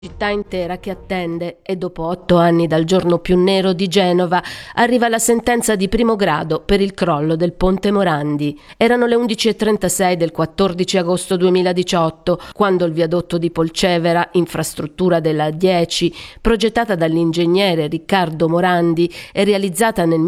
Città intera che attende e dopo 8 anni dal giorno più nero di Genova arriva la sentenza di primo grado per il crollo del ponte Morandi. Erano le 11:36 del 14 agosto 2018 quando il viadotto di Polcevera, infrastruttura della A10, progettata dall'ingegnere Riccardo Morandi e realizzata nel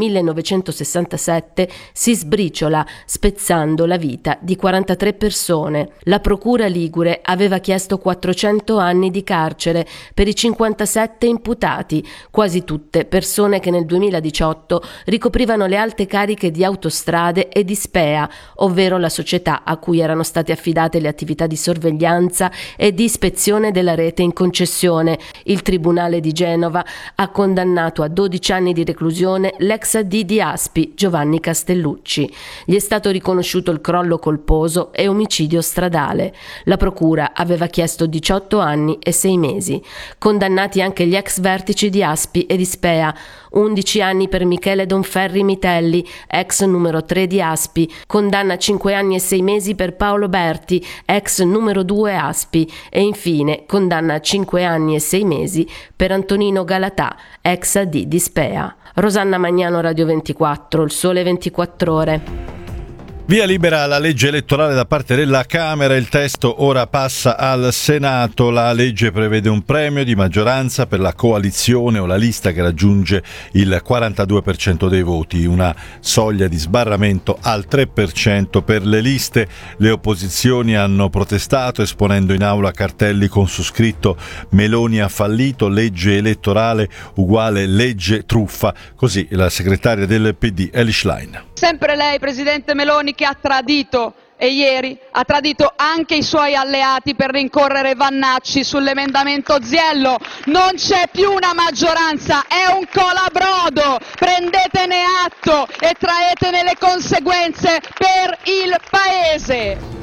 1967, si sbriciola spezzando la vita di 43 persone. La procura ligure aveva chiesto 400 anni di carcere per i 57 imputati, quasi tutte persone che nel 2018 ricoprivano le alte cariche di Autostrade e di SPEA, ovvero la società a cui erano state affidate le attività di sorveglianza e di ispezione della rete in concessione. Il Tribunale di Genova ha condannato a 12 anni di reclusione l'ex AD di Aspi, Giovanni Castellucci. Gli è stato riconosciuto il crollo colposo e omicidio stradale. La procura aveva chiesto 18 anni e 6 mesi. Condannati anche gli ex vertici di Aspi e di SPEA, 11 anni per Michele Donferri Mitelli, ex numero 3 di Aspi, condanna 5 anni e 6 mesi per Paolo Berti, ex numero 2 Aspi, e infine condanna 5 anni e 6 mesi per Antonino Galatà, ex AD di SPEA. Rosanna Magnano, Radio 24, Il Sole 24 Ore. Via libera alla legge elettorale da parte della Camera, il testo ora passa al Senato. La legge prevede un premio di maggioranza per la coalizione o la lista che raggiunge il 42% dei voti, una soglia di sbarramento al 3% per le liste. Le opposizioni hanno protestato esponendo in aula cartelli con su scritto "Meloni ha fallito, legge elettorale uguale legge truffa", così la segretaria del PD Elly Schlein. Sempre lei, Presidente Meloni, che ha tradito e ieri ha tradito anche i suoi alleati per rincorrere Vannacci sull'emendamento Ziello. Non c'è più una maggioranza, è un colabrodo, prendetene atto e traetene le conseguenze per il Paese.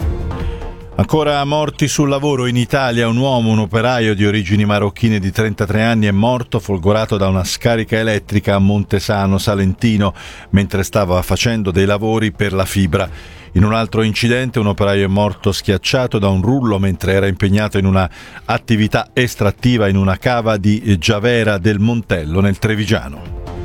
Ancora morti sul lavoro in Italia. Un uomo, un operaio di origini marocchine di 33 anni, è morto folgorato da una scarica elettrica a Montesano Salentino mentre stava facendo dei lavori per la fibra. In un altro incidente un operaio è morto schiacciato da un rullo mentre era impegnato in una attività estrattiva in una cava di Giavera del Montello nel Trevigiano.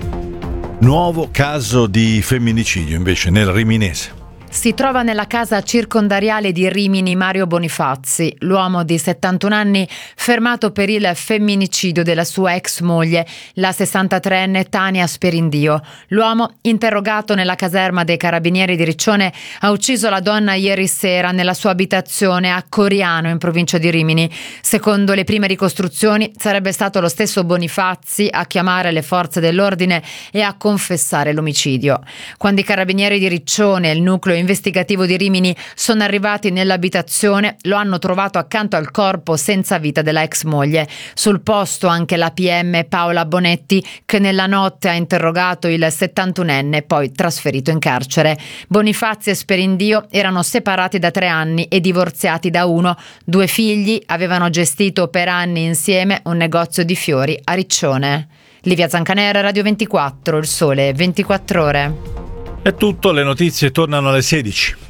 Nuovo caso di femminicidio invece nel Riminese. Si trova nella casa circondariale di Rimini Mario Bonifazzi, l'uomo di 71 anni fermato per il femminicidio della sua ex moglie, la 63enne Tania Sperindio. L'uomo, interrogato nella caserma dei Carabinieri di Riccione, ha ucciso la donna ieri sera nella sua abitazione a Coriano, in provincia di Rimini. Secondo le prime ricostruzioni, sarebbe stato lo stesso Bonifazzi a chiamare le forze dell'ordine e a confessare l'omicidio. Quando i Carabinieri di Riccione e il nucleo investigativo di Rimini sono arrivati nell'abitazione, lo hanno trovato accanto al corpo senza vita della ex moglie. Sul posto anche la PM Paola Bonetti, che nella notte ha interrogato il 71enne, poi trasferito in carcere. Bonifazzi e Sperindio erano separati da 3 anni e divorziati da 1. 2 figli, avevano gestito per anni insieme un negozio di fiori a Riccione. Livia Zancanera, Radio 24, Il Sole 24 Ore. È tutto, le notizie tornano alle 16.